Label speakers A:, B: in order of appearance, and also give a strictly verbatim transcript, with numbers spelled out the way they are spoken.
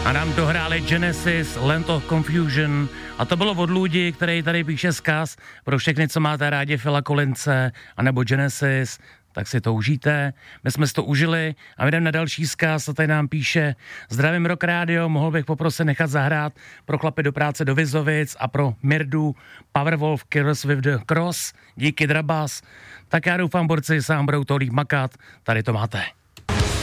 A: A nám dohráli Genesis, Land of Confusion a to bylo od Ludi, který tady píše vzkaz pro všechny, co máte rádi Phila Collinse anebo Genesis, tak si to užijte. My jsme si to užili a jdeme na další vzkaz a tady nám píše: zdravím Rock Radio, mohl bych poprosit nechat zahrát pro chlapy do práce do Vizovic a pro Mirdu Powerwolf Killers with the Cross. Díky Drabas. Tak já doufám, borci, sám budou to líp makat. Tady to máte.